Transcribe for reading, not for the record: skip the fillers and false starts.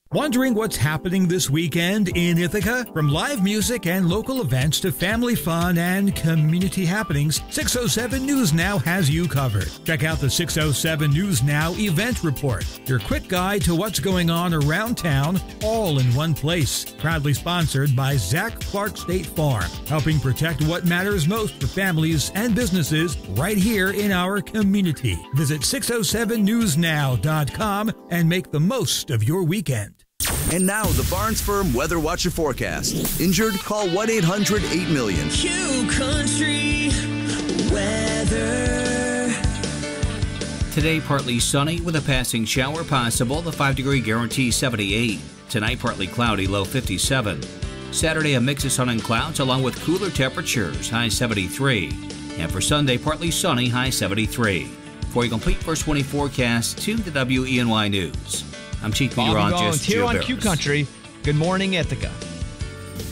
Wondering what's happening this weekend in Ithaca? From live music and local events to family fun and community happenings, 607 News Now has you covered. Check out the 607 News Now event report, your quick guide to what's going on around town, all in one place. Proudly sponsored by Zach Clark State Farm, helping protect what matters most for families and businesses right here in our community. Visit 607newsnow.com and make the most of your weekend. And now, the Barnes Firm Weather Watcher forecast. Injured? Call 1-800-8-million. Q Country weather. Today, partly sunny with a passing shower possible. The 5-degree guarantee 78. Tonight, partly cloudy, low 57. Saturday, a mix of sun and clouds along with cooler temperatures, high 73. And for Sunday, partly sunny, high 73. For a complete first 20 forecast, tune to WENY News. I'm Chief Meteorologist here Joe on Barris. Q Country. Good morning, Ithaca.